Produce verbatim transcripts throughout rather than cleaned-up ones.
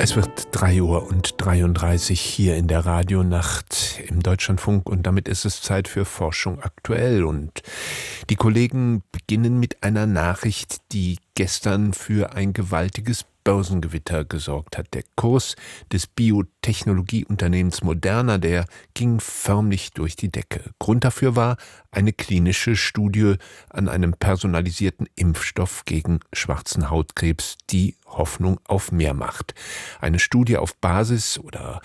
Es wird drei Uhr und dreiunddreißig hier in der Radionacht im Deutschlandfunk und damit ist es Zeit für Forschung aktuell. Und die Kollegen beginnen mit einer Nachricht, die gestern für ein gewaltiges Börsengewitter gesorgt hat. Der Kurs des Biotechnologieunternehmens Moderna, der ging förmlich durch die Decke. Grund dafür war eine klinische Studie an einem personalisierten Impfstoff gegen schwarzen Hautkrebs, die Hoffnung auf mehr macht. Eine Studie auf Basis oder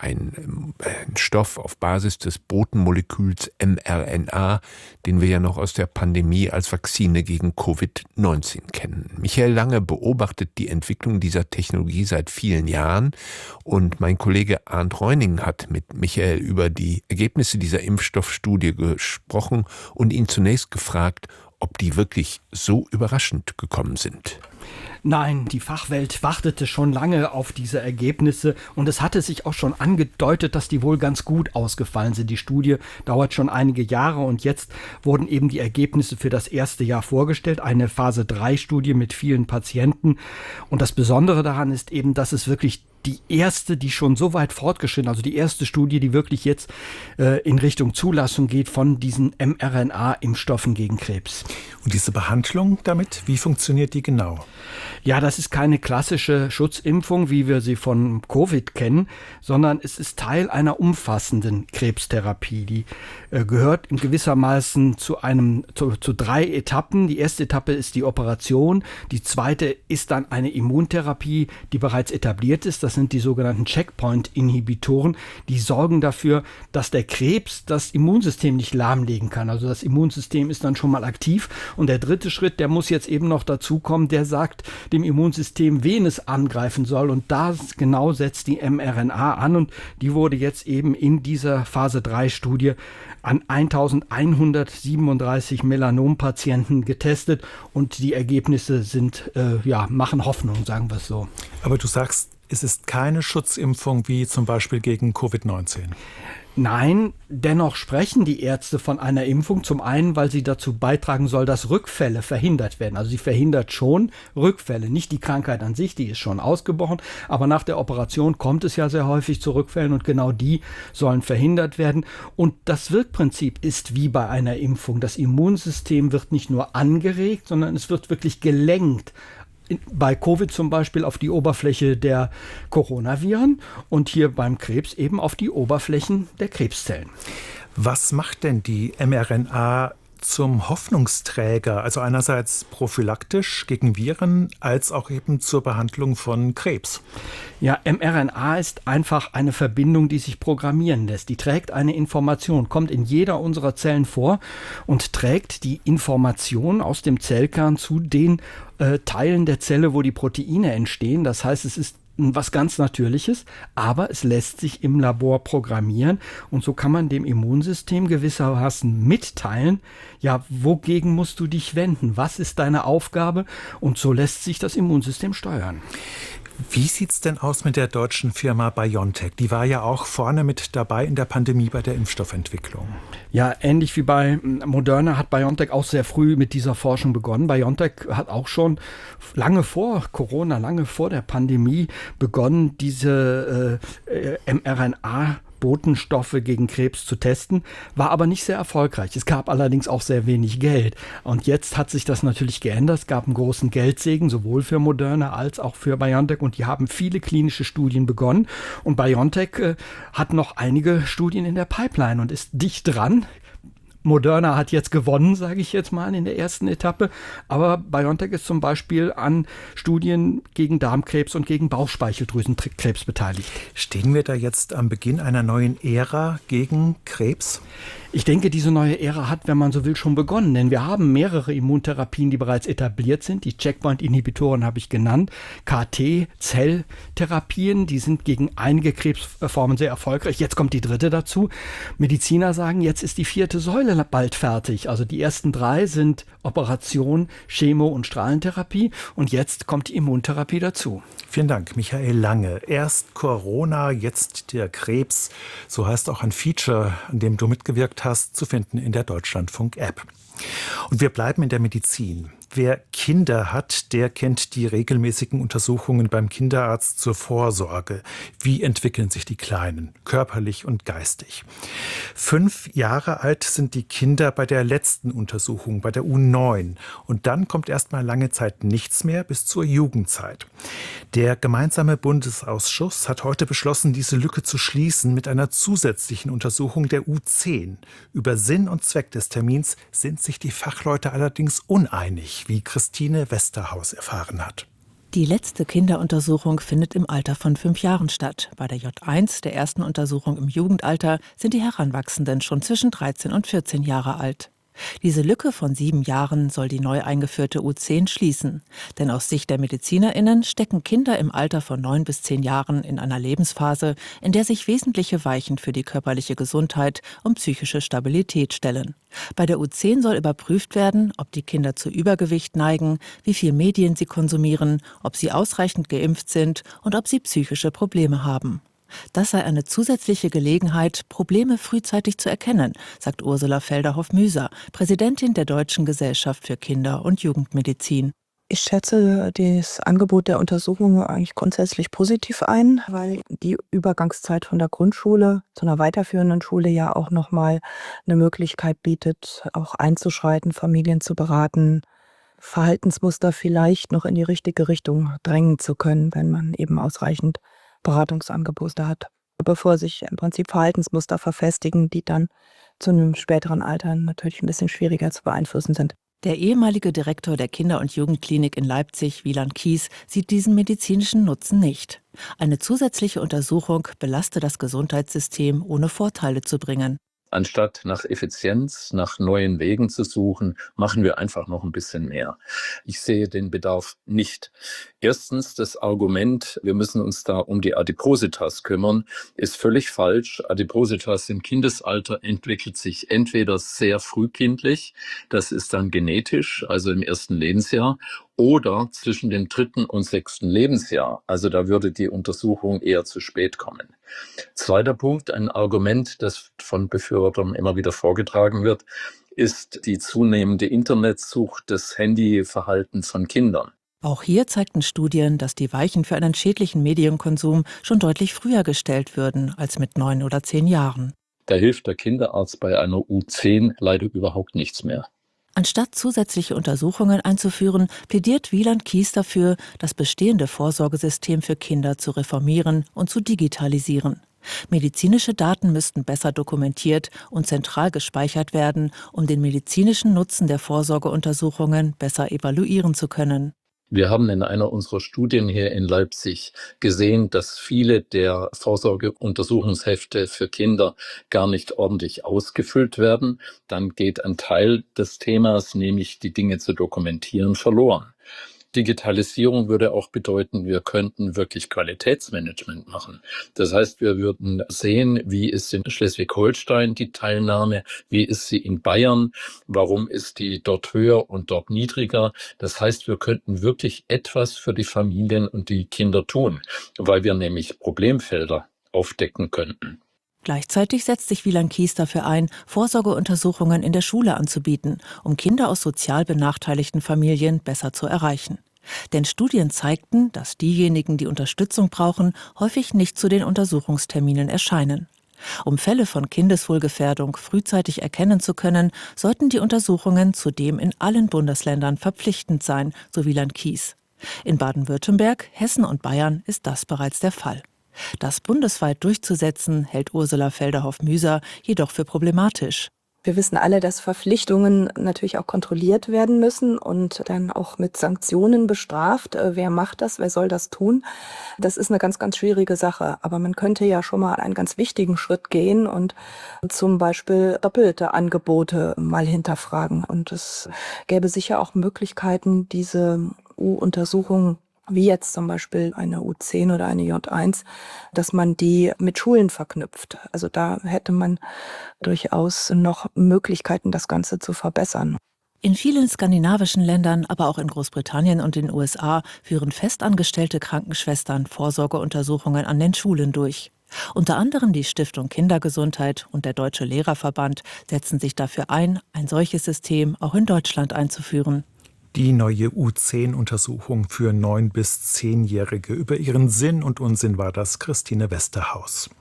ein, ein Stoff auf Basis des Botenmoleküls mRNA, den wir ja noch aus der Pandemie als Vakzine gegen Covid neunzehn kennen. Michael Lange beobachtet die Entwicklung dieser Technologie seit vielen Jahren und mein Kollege Arndt Reuning hat mit Michael über die Ergebnisse dieser Impfstoffstudie gesprochen und ihn zunächst gefragt, ob die wirklich so überraschend gekommen sind. Nein, die Fachwelt wartete schon lange auf diese Ergebnisse und es hatte sich auch schon angedeutet, dass die wohl ganz gut ausgefallen sind. Die Studie dauert schon einige Jahre und jetzt wurden eben die Ergebnisse für das erste Jahr vorgestellt. Eine Phase drei Studie mit vielen Patienten. Und das Besondere daran ist eben, dass es wirklich die erste, die schon so weit fortgeschritten, also die erste Studie, die wirklich jetzt äh, in Richtung Zulassung geht von diesen mRNA-Impfstoffen gegen Krebs. Und diese Behandlung damit, wie funktioniert die genau? Ja, das ist keine klassische Schutzimpfung, wie wir sie von Covid kennen, sondern es ist Teil einer umfassenden Krebstherapie. Die äh, gehört in gewissermaßen zu einem zu, zu drei Etappen. Die erste Etappe ist die Operation, die zweite ist dann eine Immuntherapie, die bereits etabliert ist. Das sind die sogenannten Checkpoint-Inhibitoren, die sorgen dafür, dass der Krebs das Immunsystem nicht lahmlegen kann. Also das Immunsystem ist dann schon mal aktiv. Und der dritte Schritt, der muss jetzt eben noch dazukommen, der sagt dem Immunsystem, wen es angreifen soll. Und da genau setzt die mRNA an. Und die wurde jetzt eben in dieser Phase drei Studie an eintausendeinhundertsiebenunddreißig Melanompatienten getestet. Und die Ergebnisse sind, äh, ja, machen Hoffnung, sagen wir es so. Aber du sagst, es ist keine Schutzimpfung wie zum Beispiel gegen Covid neunzehn. Nein, dennoch sprechen die Ärzte von einer Impfung. Zum einen, weil sie dazu beitragen soll, dass Rückfälle verhindert werden. Also sie verhindert schon Rückfälle. Nicht die Krankheit an sich, die ist schon ausgebrochen. Aber nach der Operation kommt es ja sehr häufig zu Rückfällen und genau die sollen verhindert werden. Und das Wirkprinzip ist wie bei einer Impfung. Das Immunsystem wird nicht nur angeregt, sondern es wird wirklich gelenkt. Bei Covid zum Beispiel auf die Oberfläche der Coronaviren und hier beim Krebs eben auf die Oberflächen der Krebszellen. Was macht denn die mRNA zum Hoffnungsträger, also einerseits prophylaktisch gegen Viren, als auch eben zur Behandlung von Krebs? Ja, mRNA ist einfach eine Verbindung, die sich programmieren lässt. Die trägt eine Information, kommt in jeder unserer Zellen vor und trägt die Information aus dem Zellkern zu den äh, Teilen der Zelle, wo die Proteine entstehen. Das heißt, es ist was ganz Natürliches, aber es lässt sich im Labor programmieren und so kann man dem Immunsystem gewissermaßen mitteilen, ja, wogegen musst du dich wenden, was ist deine Aufgabe und so lässt sich das Immunsystem steuern. Wie sieht's denn aus mit der deutschen Firma BioNTech? Die war ja auch vorne mit dabei in der Pandemie bei der Impfstoffentwicklung. Ja, ähnlich wie bei Moderna hat BioNTech auch sehr früh mit dieser Forschung begonnen. BioNTech hat auch schon lange vor Corona, lange vor der Pandemie begonnen, diese äh, mRNA Botenstoffe gegen Krebs zu testen, war aber nicht sehr erfolgreich. Es gab allerdings auch sehr wenig Geld. Und jetzt hat sich das natürlich geändert. Es gab einen großen Geldsegen, sowohl für Moderna als auch für BioNTech. Und die haben viele klinische Studien begonnen. Und BioNTech äh, hat noch einige Studien in der Pipeline und ist dicht dran. Moderna hat jetzt gewonnen, sage ich jetzt mal, in der ersten Etappe. Aber BioNTech ist zum Beispiel an Studien gegen Darmkrebs und gegen Bauchspeicheldrüsenkrebs beteiligt. Stehen wir da jetzt am Beginn einer neuen Ära gegen Krebs? Ich denke, diese neue Ära hat, wenn man so will, schon begonnen. Denn wir haben mehrere Immuntherapien, die bereits etabliert sind. Die Checkpoint-Inhibitoren habe ich genannt. K T-Zelltherapien, die sind gegen einige Krebsformen sehr erfolgreich. Jetzt kommt die dritte dazu. Mediziner sagen, jetzt ist die vierte Säule bald fertig. Also die ersten drei sind Operation, Chemo- und Strahlentherapie. Und jetzt kommt die Immuntherapie dazu. Vielen Dank, Michael Lange. Erst Corona, jetzt der Krebs. So heißt auch ein Feature, an dem du mitgewirkt hast, zu finden in der Deutschlandfunk-App. Und wir bleiben in der Medizin. Wer Kinder hat, der kennt die regelmäßigen Untersuchungen beim Kinderarzt zur Vorsorge. Wie entwickeln sich die Kleinen, körperlich und geistig? Fünf Jahre alt sind die Kinder bei der letzten Untersuchung, bei der U neun. Und dann kommt erst mal lange Zeit nichts mehr bis zur Jugendzeit. Der gemeinsame Bundesausschuss hat heute beschlossen, diese Lücke zu schließen mit einer zusätzlichen Untersuchung der U zehn. Über Sinn und Zweck des Termins sind sich die Fachleute allerdings uneinig, wie Christine Westerhaus erfahren hat. Die letzte Kinderuntersuchung findet im Alter von fünf Jahren statt. Bei der J eins, der ersten Untersuchung im Jugendalter, sind die Heranwachsenden schon zwischen dreizehn und vierzehn Jahre alt. Diese Lücke von sieben Jahren soll die neu eingeführte U zehn schließen. Denn aus Sicht der MedizinerInnen stecken Kinder im Alter von neun bis zehn Jahren in einer Lebensphase, in der sich wesentliche Weichen für die körperliche Gesundheit und psychische Stabilität stellen. Bei der U zehn soll überprüft werden, ob die Kinder zu Übergewicht neigen, wie viel Medien sie konsumieren, ob sie ausreichend geimpft sind und ob sie psychische Probleme haben. Das sei eine zusätzliche Gelegenheit, Probleme frühzeitig zu erkennen, sagt Ursula Felderhoff-Müser, Präsidentin der Deutschen Gesellschaft für Kinder- und Jugendmedizin. Ich schätze das Angebot der Untersuchung eigentlich grundsätzlich positiv ein, weil die Übergangszeit von der Grundschule zu einer weiterführenden Schule ja auch nochmal eine Möglichkeit bietet, auch einzuschreiten, Familien zu beraten, Verhaltensmuster vielleicht noch in die richtige Richtung drängen zu können, wenn man eben ausreichend Beratungsangebote hat, bevor sich im Prinzip Verhaltensmuster verfestigen, die dann zu einem späteren Alter natürlich ein bisschen schwieriger zu beeinflussen sind. Der ehemalige Direktor der Kinder- und Jugendklinik in Leipzig, Wieland Kies, sieht diesen medizinischen Nutzen nicht. Eine zusätzliche Untersuchung belaste das Gesundheitssystem, ohne Vorteile zu bringen. Anstatt nach Effizienz, nach neuen Wegen zu suchen, machen wir einfach noch ein bisschen mehr. Ich sehe den Bedarf nicht. Erstens, das Argument, wir müssen uns da um die Adipositas kümmern, ist völlig falsch. Adipositas im Kindesalter entwickelt sich entweder sehr frühkindlich, das ist dann genetisch, also im ersten Lebensjahr, oder zwischen dem dritten und sechsten Lebensjahr. Also da würde die Untersuchung eher zu spät kommen. Zweiter Punkt, ein Argument, das von Befürwortern immer wieder vorgetragen wird, ist die zunehmende Internetsucht des Handyverhaltens von Kindern. Auch hier zeigten Studien, dass die Weichen für einen schädlichen Medienkonsum schon deutlich früher gestellt würden als mit neun oder zehn Jahren. Da hilft der Kinderarzt bei einer U zehn leider überhaupt nichts mehr. Anstatt zusätzliche Untersuchungen einzuführen, plädiert Wieland Kies dafür, das bestehende Vorsorgesystem für Kinder zu reformieren und zu digitalisieren. Medizinische Daten müssten besser dokumentiert und zentral gespeichert werden, um den medizinischen Nutzen der Vorsorgeuntersuchungen besser evaluieren zu können. Wir haben in einer unserer Studien hier in Leipzig gesehen, dass viele der Vorsorgeuntersuchungshefte für Kinder gar nicht ordentlich ausgefüllt werden. Dann geht ein Teil des Themas, nämlich die Dinge zu dokumentieren, verloren. Digitalisierung würde auch bedeuten, wir könnten wirklich Qualitätsmanagement machen. Das heißt, wir würden sehen, wie ist in Schleswig-Holstein die Teilnahme, wie ist sie in Bayern, warum ist die dort höher und dort niedriger. Das heißt, wir könnten wirklich etwas für die Familien und die Kinder tun, weil wir nämlich Problemfelder aufdecken könnten. Gleichzeitig setzt sich Wieland Kies dafür ein, Vorsorgeuntersuchungen in der Schule anzubieten, um Kinder aus sozial benachteiligten Familien besser zu erreichen. Denn Studien zeigten, dass diejenigen, die Unterstützung brauchen, häufig nicht zu den Untersuchungsterminen erscheinen. Um Fälle von Kindeswohlgefährdung frühzeitig erkennen zu können, sollten die Untersuchungen zudem in allen Bundesländern verpflichtend sein, so Wieland Kies. In Baden-Württemberg, Hessen und Bayern ist das bereits der Fall. Das bundesweit durchzusetzen, hält Ursula Felderhoff-Müser jedoch für problematisch. Wir wissen alle, dass Verpflichtungen natürlich auch kontrolliert werden müssen und dann auch mit Sanktionen bestraft. Wer macht das? Wer soll das tun? Das ist eine ganz, ganz schwierige Sache. Aber man könnte ja schon mal einen ganz wichtigen Schritt gehen und zum Beispiel doppelte Angebote mal hinterfragen. Und es gäbe sicher auch Möglichkeiten, diese U-Untersuchungen wie jetzt zum Beispiel eine U zehn oder eine J eins, dass man die mit Schulen verknüpft. Also da hätte man durchaus noch Möglichkeiten, das Ganze zu verbessern. In vielen skandinavischen Ländern, aber auch in Großbritannien und den U S A führen festangestellte Krankenschwestern Vorsorgeuntersuchungen an den Schulen durch. Unter anderem die Stiftung Kindergesundheit und der Deutsche Lehrerverband setzen sich dafür ein, ein solches System auch in Deutschland einzuführen. Die neue U zehn Untersuchung für neun- bis zehnjährige. Über ihren Sinn und Unsinn war das Christine Westerhaus.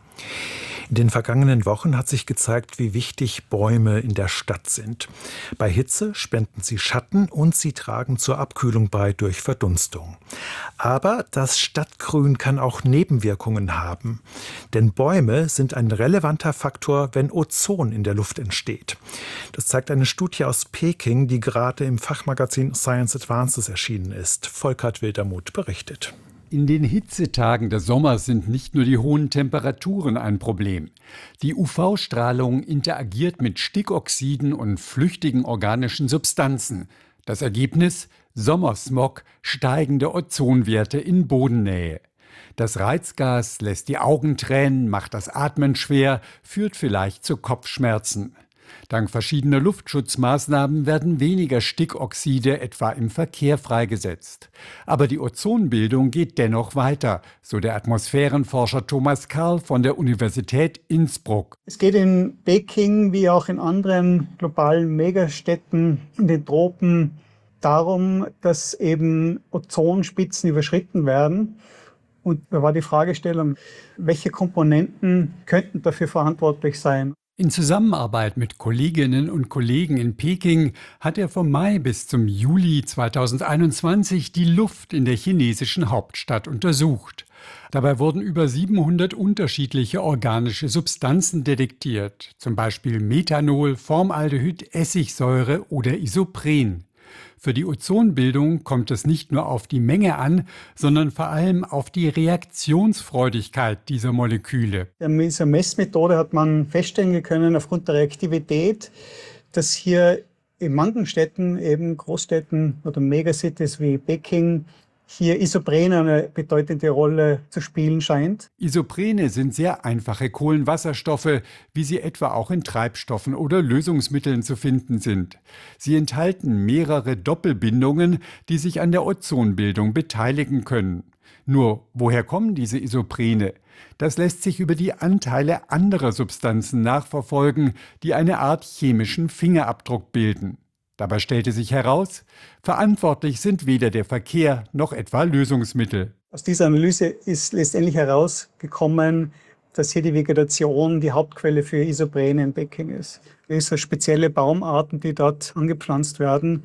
In den vergangenen Wochen hat sich gezeigt, wie wichtig Bäume in der Stadt sind. Bei Hitze spenden sie Schatten und sie tragen zur Abkühlung bei durch Verdunstung. Aber das Stadtgrün kann auch Nebenwirkungen haben. Denn Bäume sind ein relevanter Faktor, wenn Ozon in der Luft entsteht. Das zeigt eine Studie aus Peking, die gerade im Fachmagazin Science Advances erschienen ist. Volkert Wildermuth berichtet. In den Hitzetagen des Sommers sind nicht nur die hohen Temperaturen ein Problem. Die U V-Strahlung interagiert mit Stickoxiden und flüchtigen organischen Substanzen. Das Ergebnis? Sommersmog, steigende Ozonwerte in Bodennähe. Das Reizgas lässt die Augen tränen, macht das Atmen schwer, führt vielleicht zu Kopfschmerzen. Dank verschiedener Luftschutzmaßnahmen werden weniger Stickoxide etwa im Verkehr freigesetzt. Aber die Ozonbildung geht dennoch weiter, so der Atmosphärenforscher Thomas Karl von der Universität Innsbruck. Es geht in Peking wie auch in anderen globalen Megastädten in den Tropen darum, dass eben Ozonspitzen überschritten werden. Und da war die Fragestellung, welche Komponenten könnten dafür verantwortlich sein? In Zusammenarbeit mit Kolleginnen und Kollegen in Peking hat er vom Mai bis zum Juli zweitausendeinundzwanzig die Luft in der chinesischen Hauptstadt untersucht. Dabei wurden über siebenhundert unterschiedliche organische Substanzen detektiert, zum Beispiel Methanol, Formaldehyd, Essigsäure oder Isopren. Für die Ozonbildung kommt es nicht nur auf die Menge an, sondern vor allem auf die Reaktionsfreudigkeit dieser Moleküle. Mit dieser Messmethode hat man feststellen können, aufgrund der Reaktivität, dass hier in manchen Städten, eben Großstädten oder Megacities wie Peking, hier Isopren eine bedeutende Rolle zu spielen scheint. Isoprene sind sehr einfache Kohlenwasserstoffe, wie sie etwa auch in Treibstoffen oder Lösungsmitteln zu finden sind. Sie enthalten mehrere Doppelbindungen, die sich an der Ozonbildung beteiligen können. Nur, woher kommen diese Isoprene? Das lässt sich über die Anteile anderer Substanzen nachverfolgen, die eine Art chemischen Fingerabdruck bilden. Dabei stellte sich heraus, verantwortlich sind weder der Verkehr noch etwa Lösungsmittel. Aus dieser Analyse ist letztendlich herausgekommen, dass hier die Vegetation die Hauptquelle für Isoprene in Peking ist. Es sind spezielle Baumarten, die dort angepflanzt werden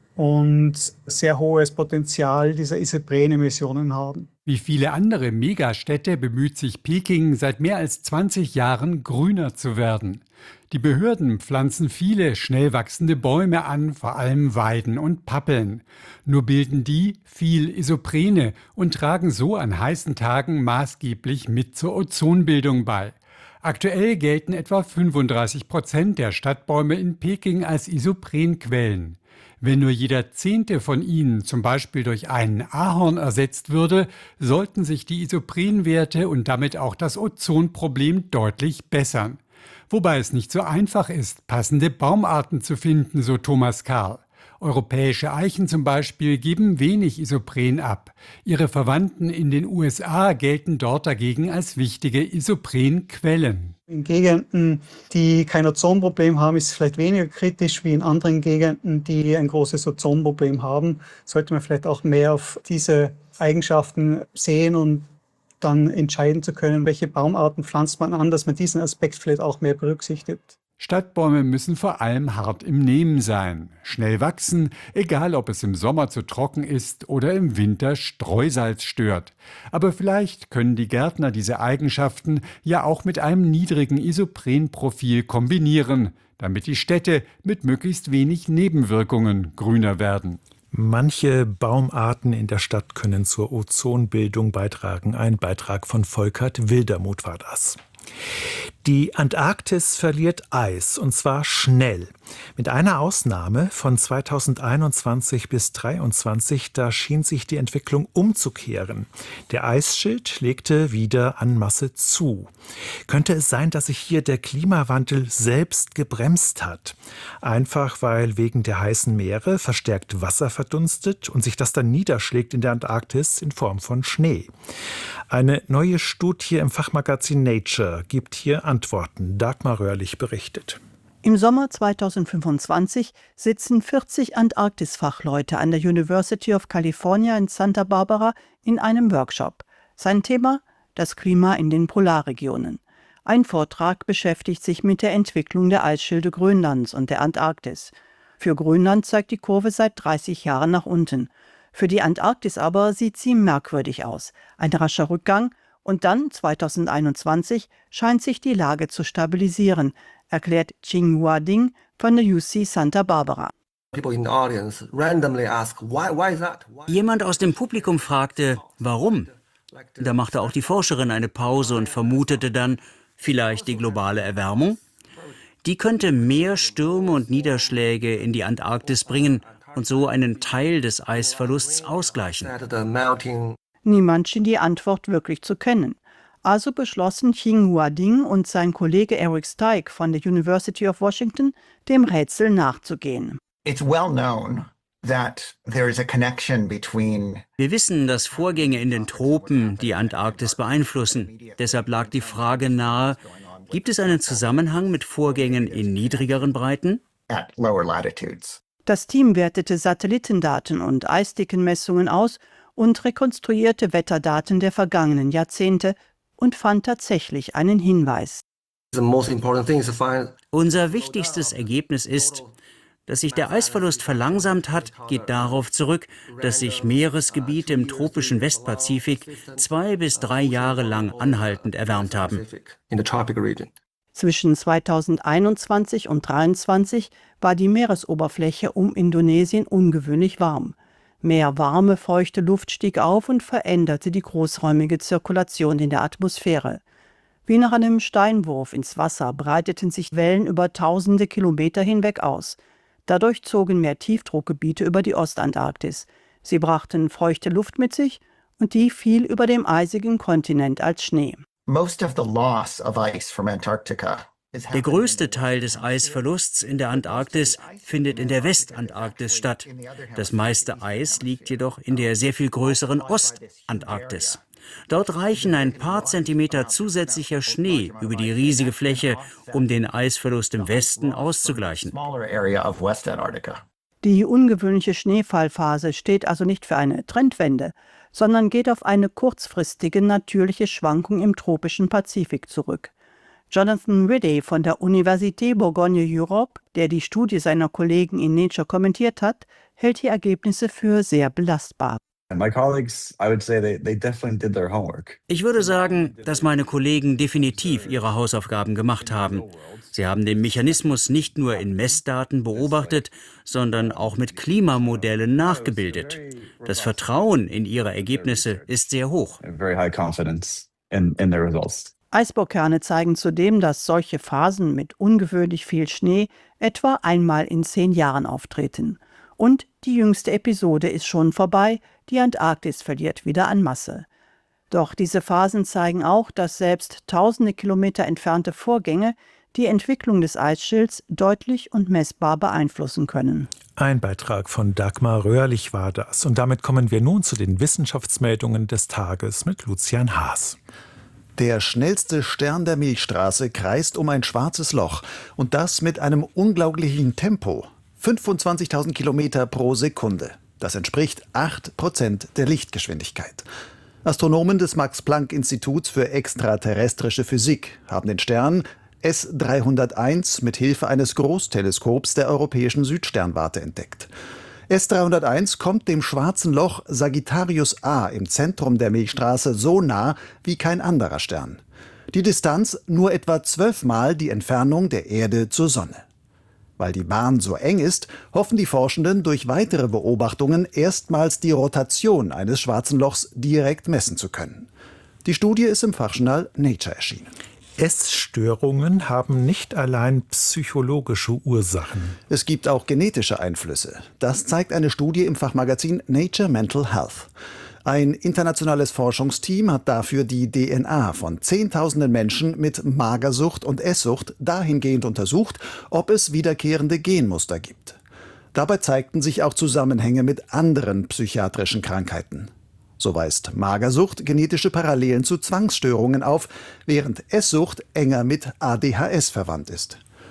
und sehr hohes Potenzial dieser Isopren-Emissionen haben. Wie viele andere Megastädte bemüht sich Peking seit mehr als zwanzig Jahren, grüner zu werden. Die Behörden pflanzen viele schnell wachsende Bäume an, vor allem Weiden und Pappeln. Nur bilden die viel Isoprene und tragen so an heißen Tagen maßgeblich mit zur Ozonbildung bei. Aktuell gelten etwa fünfunddreißig Prozent der Stadtbäume in Peking als Isoprenquellen. Wenn nur jeder Zehnte von ihnen zum Beispiel durch einen Ahorn ersetzt würde, sollten sich die Isoprenwerte und damit auch das Ozonproblem deutlich bessern. Wobei es nicht so einfach ist, passende Baumarten zu finden, so Thomas Karl. Europäische Eichen zum Beispiel geben wenig Isopren ab. Ihre Verwandten in den U S A gelten dort dagegen als wichtige Isoprenquellen. In Gegenden, die kein Ozonproblem haben, ist es vielleicht weniger kritisch wie in anderen Gegenden, die ein großes Ozonproblem haben. Sollte man vielleicht auch mehr auf diese Eigenschaften sehen und dann entscheiden zu können, welche Baumarten pflanzt man an, dass man diesen Aspekt vielleicht auch mehr berücksichtigt. Stadtbäume müssen vor allem hart im Nehmen sein, schnell wachsen, egal ob es im Sommer zu trocken ist oder im Winter Streusalz stört. Aber vielleicht können die Gärtner diese Eigenschaften ja auch mit einem niedrigen Isoprenprofil kombinieren, damit die Städte mit möglichst wenig Nebenwirkungen grüner werden. Manche Baumarten in der Stadt können zur Ozonbildung beitragen. Ein Beitrag von Volkert Wildermuth war das. Die Antarktis verliert Eis, und zwar schnell. Mit einer Ausnahme von zweitausendeinundzwanzig bis zweitausenddreiundzwanzig, da schien sich die Entwicklung umzukehren. Der Eisschild legte wieder an Masse zu. Könnte es sein, dass sich hier der Klimawandel selbst gebremst hat? Einfach weil wegen der heißen Meere verstärkt Wasser verdunstet und sich das dann niederschlägt in der Antarktis in Form von Schnee. Eine neue Studie im Fachmagazin Nature gibt hier Antworten. Dagmar Röhrlich berichtet. Im Sommer zweitausendfünfundzwanzig sitzen vierzig Antarktis-Fachleute an der University of California in Santa Barbara in einem Workshop. Sein Thema: das Klima in den Polarregionen. Ein Vortrag beschäftigt sich mit der Entwicklung der Eisschilde Grönlands und der Antarktis. Für Grönland zeigt die Kurve seit dreißig Jahren nach unten. Für die Antarktis aber sieht sie merkwürdig aus. Ein rascher Rückgang und dann zweitausendeinundzwanzig scheint sich die Lage zu stabilisieren, erklärt Qinghua Ding von der U C Santa Barbara. Jemand aus dem Publikum fragte, warum? Da machte auch die Forscherin eine Pause und vermutete dann, vielleicht die globale Erwärmung? Die könnte mehr Stürme und Niederschläge in die Antarktis bringen und so einen Teil des Eisverlusts ausgleichen. Niemand schien die Antwort wirklich zu kennen. Also beschlossen Qinghua Ding und sein Kollege Eric Steig von der University of Washington, dem Rätsel nachzugehen. It's well known that there is a connection between Wir wissen, dass Vorgänge in den Tropen die Antarktis beeinflussen. Deshalb lag die Frage nahe, gibt es einen Zusammenhang mit Vorgängen in niedrigeren Breiten? at lower latitudes. Das Team wertete Satellitendaten und Eisdickenmessungen aus und rekonstruierte Wetterdaten der vergangenen Jahrzehnte und fand tatsächlich einen Hinweis. Unser wichtigstes Ergebnis ist, dass sich der Eisverlust verlangsamt hat, geht darauf zurück, dass sich Meeresgebiete im tropischen Westpazifik zwei bis drei Jahre lang anhaltend erwärmt haben. Zwischen zweitausendeinundzwanzig und zweitausenddreiundzwanzig war die Meeresoberfläche um Indonesien ungewöhnlich warm. Mehr warme, feuchte Luft stieg auf und veränderte die großräumige Zirkulation in der Atmosphäre. Wie nach einem Steinwurf ins Wasser breiteten sich Wellen über tausende Kilometer hinweg aus. Dadurch zogen mehr Tiefdruckgebiete über die Ostantarktis. Sie brachten feuchte Luft mit sich und die fiel über dem eisigen Kontinent als Schnee. Most of the loss of ice from Antarctica Der größte Teil des Eisverlusts in der Antarktis findet in der Westantarktis statt. Das meiste Eis liegt jedoch in der sehr viel größeren Ostantarktis. Dort reichen ein paar Zentimeter zusätzlicher Schnee über die riesige Fläche, um den Eisverlust im Westen auszugleichen. Die ungewöhnliche Schneefallphase steht also nicht für eine Trendwende, sondern geht auf eine kurzfristige natürliche Schwankung im tropischen Pazifik zurück. Jonathan Ridday von der Université Bourgogne-Europe, der die Studie seiner Kollegen in Nature kommentiert hat, hält die Ergebnisse für sehr belastbar. Ich würde sagen, dass meine Kollegen definitiv ihre Hausaufgaben gemacht haben. Sie haben den Mechanismus nicht nur in Messdaten beobachtet, sondern auch mit Klimamodellen nachgebildet. Das Vertrauen in ihre Ergebnisse ist sehr hoch. Eisbohrkerne zeigen zudem, dass solche Phasen mit ungewöhnlich viel Schnee etwa einmal in zehn Jahren auftreten. Und die jüngste Episode ist schon vorbei, die Antarktis verliert wieder an Masse. Doch diese Phasen zeigen auch, dass selbst tausende Kilometer entfernte Vorgänge die Entwicklung des Eisschilds deutlich und messbar beeinflussen können. Ein Beitrag von Dagmar Röhrlich war das. Und damit kommen wir nun zu den Wissenschaftsmeldungen des Tages mit Lucian Haas. Der schnellste Stern der Milchstraße kreist um ein schwarzes Loch. Und das mit einem unglaublichen Tempo. fünfundzwanzigtausend Kilometer pro Sekunde. Das entspricht acht Prozent der Lichtgeschwindigkeit. Astronomen des Max-Planck-Instituts für extraterrestrische Physik haben den Stern S dreihunderteins mit Hilfe eines Großteleskops der Europäischen Südsternwarte entdeckt. S dreihunderteins kommt dem schwarzen Loch Sagittarius A im Zentrum der Milchstraße so nah wie kein anderer Stern. Die Distanz nur etwa zwölfmal die Entfernung der Erde zur Sonne. Weil die Bahn so eng ist, hoffen die Forschenden durch weitere Beobachtungen erstmals die Rotation eines schwarzen Lochs direkt messen zu können. Die Studie ist im Fachjournal Nature erschienen. Essstörungen haben nicht allein psychologische Ursachen. Es gibt auch genetische Einflüsse. Das zeigt eine Studie im Fachmagazin Nature Mental Health. Ein internationales Forschungsteam hat dafür die D N A von Zehntausenden Menschen mit Magersucht und Esssucht dahingehend untersucht, ob es wiederkehrende Genmuster gibt. Dabei zeigten sich auch Zusammenhänge mit anderen psychiatrischen Krankheiten. So weist Magersucht genetische Parallelen zu Zwangsstörungen auf, während Esssucht enger mit A D H S verwandt ist.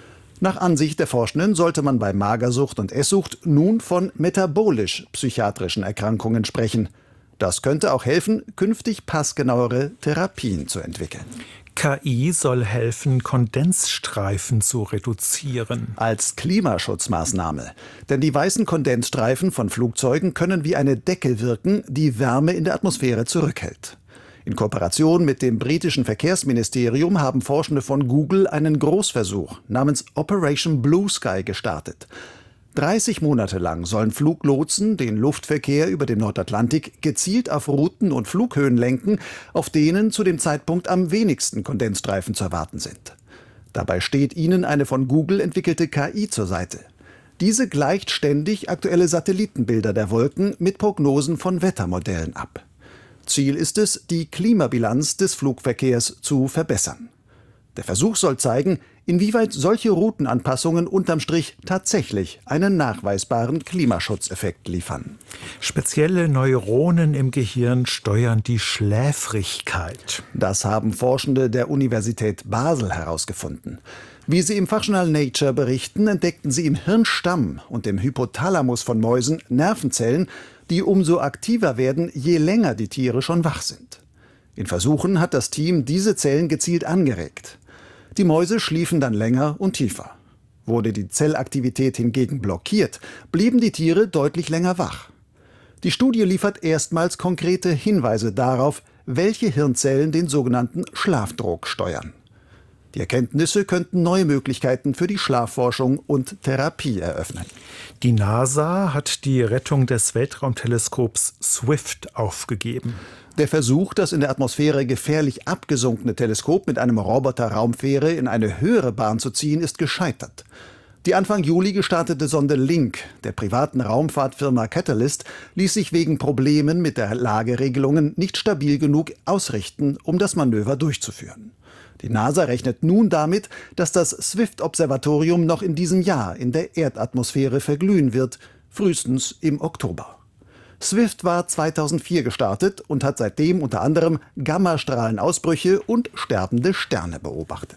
Nach Ansicht der Forschenden sollte man bei Magersucht und Esssucht nun von metabolisch-psychiatrischen Erkrankungen sprechen. Das könnte auch helfen, künftig passgenauere Therapien zu entwickeln. K I soll helfen, Kondensstreifen zu reduzieren. Als Klimaschutzmaßnahme. Denn die weißen Kondensstreifen von Flugzeugen können wie eine Decke wirken, die Wärme in der Atmosphäre zurückhält. In Kooperation mit dem britischen Verkehrsministerium haben Forschende von Google einen Großversuch namens Operation Blue Sky gestartet. dreißig Monate lang sollen Fluglotsen den Luftverkehr über den Nordatlantik gezielt auf Routen und Flughöhen lenken, auf denen zu dem Zeitpunkt am wenigsten Kondensstreifen zu erwarten sind. Dabei steht ihnen eine von Google entwickelte K I zur Seite. Diese gleicht ständig aktuelle Satellitenbilder der Wolken mit Prognosen von Wettermodellen ab. Ziel ist es, die Klimabilanz des Flugverkehrs zu verbessern. Der Versuch soll zeigen, inwieweit solche Routenanpassungen unterm Strich tatsächlich einen nachweisbaren Klimaschutzeffekt liefern. Spezielle Neuronen im Gehirn steuern die Schläfrigkeit. Das haben Forschende der Universität Basel herausgefunden. Wie sie im Fachjournal Nature berichten, entdeckten sie im Hirnstamm und im Hypothalamus von Mäusen Nervenzellen, die umso aktiver werden, je länger die Tiere schon wach sind. In Versuchen hat das Team diese Zellen gezielt angeregt. Die Mäuse schliefen dann länger und tiefer. Wurde die Zellaktivität hingegen blockiert, blieben die Tiere deutlich länger wach. Die Studie liefert erstmals konkrete Hinweise darauf, welche Hirnzellen den sogenannten Schlafdruck steuern. Die Erkenntnisse könnten neue Möglichkeiten für die Schlafforschung und Therapie eröffnen. Die NASA hat die Rettung des Weltraumteleskops SWIFT aufgegeben. Der Versuch, das in der Atmosphäre gefährlich abgesunkene Teleskop mit einem Roboter-Raumfähre in eine höhere Bahn zu ziehen, ist gescheitert. Die Anfang Juli gestartete Sonde Link der privaten Raumfahrtfirma Catalyst ließ sich wegen Problemen mit der Lageregelungen nicht stabil genug ausrichten, um das Manöver durchzuführen. Die NASA rechnet nun damit, dass das SWIFT-Observatorium noch in diesem Jahr in der Erdatmosphäre verglühen wird, frühestens im Oktober. SWIFT war zweitausendvier gestartet und hat seitdem unter anderem Gammastrahlenausbrüche und sterbende Sterne beobachtet.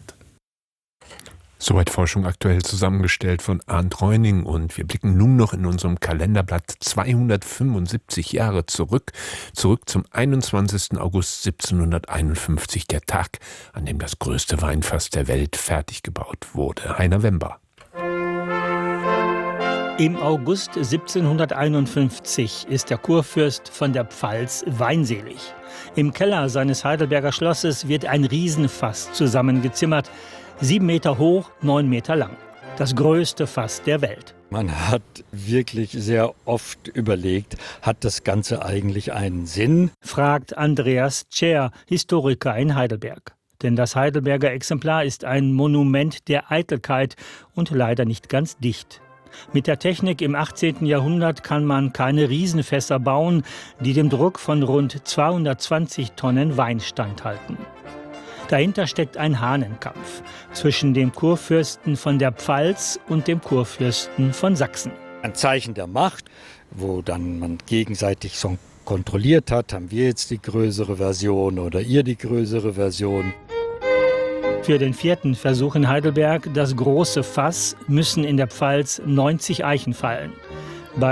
Soweit Forschung aktuell zusammengestellt von Arndt Reuning, und wir blicken nun noch in unserem Kalenderblatt zweihundertfünfundsiebzig Jahre zurück, zurück zum einundzwanzigsten August siebzehnhunderteinundfünfzig, der Tag, an dem das größte Weinfass der Welt fertig gebaut wurde. Heiner Wember. Im August siebzehnhunderteinundfünfzig ist der Kurfürst von der Pfalz weinselig. Im Keller seines Heidelberger Schlosses wird ein Riesenfass zusammengezimmert, sieben Meter hoch, neun Meter lang. Das größte Fass der Welt. Man hat wirklich sehr oft überlegt, hat das Ganze eigentlich einen Sinn? Fragt Andreas Tscher, Historiker in Heidelberg. Denn das Heidelberger Exemplar ist ein Monument der Eitelkeit und leider nicht ganz dicht. Mit der Technik im achtzehnten Jahrhundert kann man keine Riesenfässer bauen, die dem Druck von rund zweihundertzwanzig Tonnen Wein standhalten. Dahinter steckt ein Hahnenkampf zwischen dem Kurfürsten von der Pfalz und dem Kurfürsten von Sachsen. Ein Zeichen der Macht, wo dann man gegenseitig so kontrolliert hat, haben wir jetzt die größere Version oder ihr die größere Version. Für den vierten Versuch in Heidelberg, das große Fass, müssen in der Pfalz neunzig Eichen fallen.